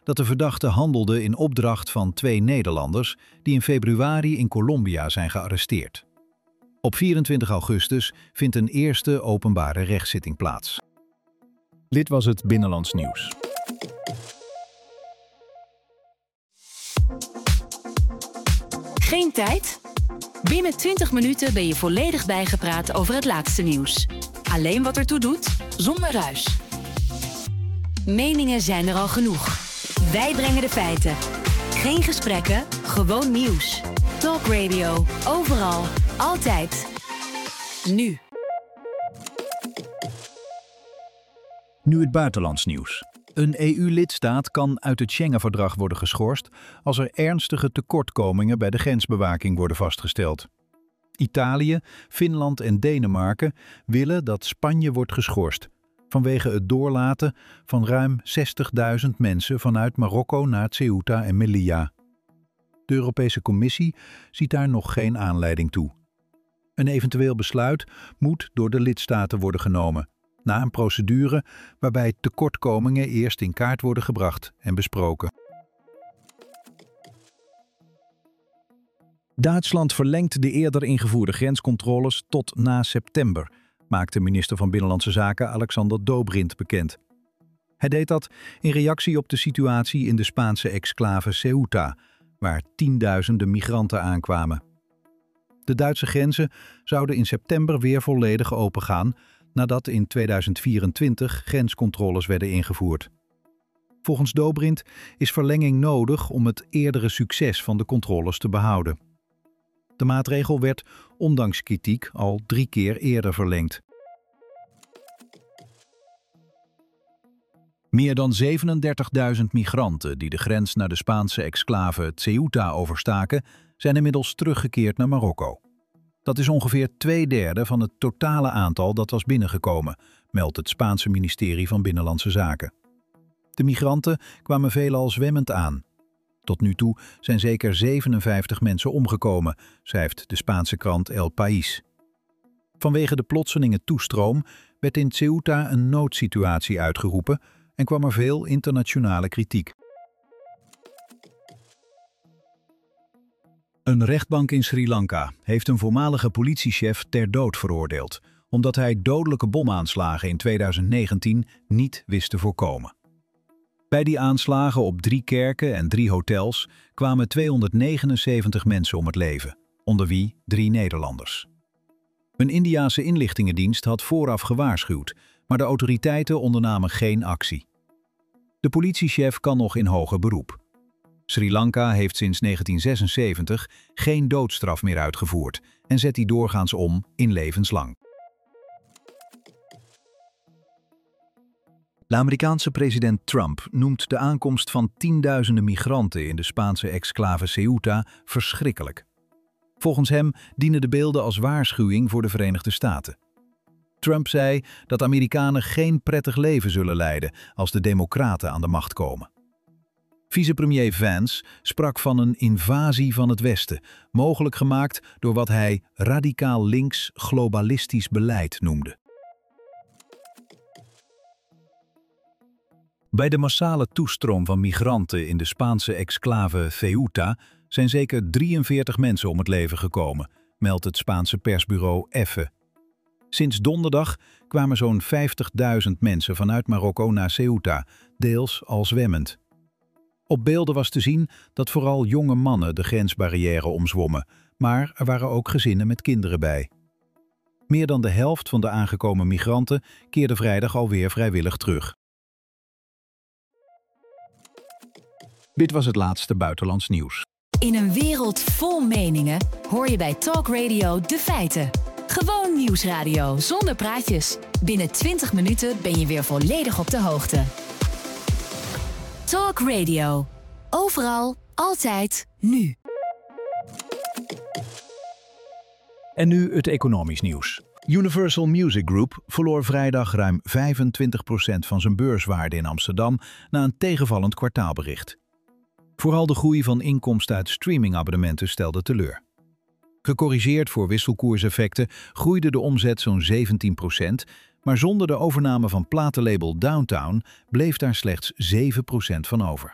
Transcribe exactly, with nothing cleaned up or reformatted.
dat de verdachte handelde in opdracht van twee Nederlanders die in februari in Colombia zijn gearresteerd. Op vierentwintig augustus vindt een eerste openbare rechtszitting plaats. Dit was het Binnenlands Nieuws. Geen tijd? Binnen twintig minuten ben je volledig bijgepraat over het laatste nieuws. Alleen wat ertoe doet, zonder ruis. Meningen zijn er al genoeg. Wij brengen de feiten. Geen gesprekken, gewoon nieuws. Talk Radio, overal, altijd. Nu. Nu het buitenlands nieuws. Een E U-lidstaat kan uit het Schengen-verdrag worden geschorst als er ernstige tekortkomingen bij de grensbewaking worden vastgesteld. Italië, Finland en Denemarken willen dat Spanje wordt geschorst vanwege het doorlaten van ruim zestigduizend mensen vanuit Marokko naar Ceuta en Melilla. De Europese Commissie ziet daar nog geen aanleiding toe. Een eventueel besluit moet door de lidstaten worden genomen, na een procedure waarbij tekortkomingen eerst in kaart worden gebracht en besproken. Duitsland verlengt de eerder ingevoerde grenscontroles tot na september, maakte minister van Binnenlandse Zaken Alexander Dobrindt bekend. Hij deed dat in reactie op de situatie in de Spaanse exclave Ceuta, waar tienduizenden migranten aankwamen. De Duitse grenzen zouden in september weer volledig opengaan, nadat in tweeduizend vierentwintig grenscontroles werden ingevoerd. Volgens Dobrindt is verlenging nodig om het eerdere succes van de controles te behouden. De maatregel werd, ondanks kritiek, al drie keer eerder verlengd. Meer dan zevenendertigduizend migranten die de grens naar de Spaanse exclave Ceuta overstaken, zijn inmiddels teruggekeerd naar Marokko. Dat is ongeveer twee derde van het totale aantal dat was binnengekomen, meldt het Spaanse ministerie van Binnenlandse Zaken. De migranten kwamen veelal zwemmend aan. Tot nu toe zijn zeker zevenenvijftig mensen omgekomen, schrijft de Spaanse krant El País. Vanwege de plotselinge toestroom werd in Ceuta een noodsituatie uitgeroepen en kwam er veel internationale kritiek. Een rechtbank in Sri Lanka heeft een voormalige politiechef ter dood veroordeeld, omdat hij dodelijke bomaanslagen in tweeduizend negentien niet wist te voorkomen. Bij die aanslagen op drie kerken en drie hotels kwamen tweehonderdnegenenzeventig mensen om het leven, onder wie drie Nederlanders. Een Indiase inlichtingendienst had vooraf gewaarschuwd, maar de autoriteiten ondernamen geen actie. De politiechef kan nog in hoger beroep. Sri Lanka heeft sinds negentien zesenzeventig geen doodstraf meer uitgevoerd en zet die doorgaans om in levenslang. De Amerikaanse president Trump noemt de aankomst van tienduizenden migranten in de Spaanse exclave Ceuta verschrikkelijk. Volgens hem dienen de beelden als waarschuwing voor de Verenigde Staten. Trump zei dat Amerikanen geen prettig leven zullen leiden als de Democraten aan de macht komen. Vicepremier Vance sprak van een invasie van het Westen, mogelijk gemaakt door wat hij radicaal links globalistisch beleid noemde. Bij de massale toestroom van migranten in de Spaanse exclave Ceuta zijn zeker drieënveertig mensen om het leven gekomen, meldt het Spaanse persbureau EFE. Sinds donderdag kwamen zo'n vijftigduizend mensen vanuit Marokko naar Ceuta, deels al zwemmend. Op beelden was te zien dat vooral jonge mannen de grensbarrière omzwommen, maar er waren ook gezinnen met kinderen bij. Meer dan de helft van de aangekomen migranten keerde vrijdag alweer vrijwillig terug. Dit was het laatste buitenlands nieuws. In een wereld vol meningen hoor je bij Talk Radio de feiten. Gewoon nieuwsradio zonder praatjes. Binnen twintig minuten ben je weer volledig op de hoogte. Talk Radio. Overal, altijd, nu. En nu het economisch nieuws. Universal Music Group verloor vrijdag ruim vijfentwintig procent van zijn beurswaarde in Amsterdam na een tegenvallend kwartaalbericht. Vooral de groei van inkomsten uit streamingabonnementen stelde teleur. Gecorrigeerd voor wisselkoerseffecten groeide de omzet zo'n zeventien procent, maar zonder de overname van platenlabel Downtown bleef daar slechts zeven procent van over.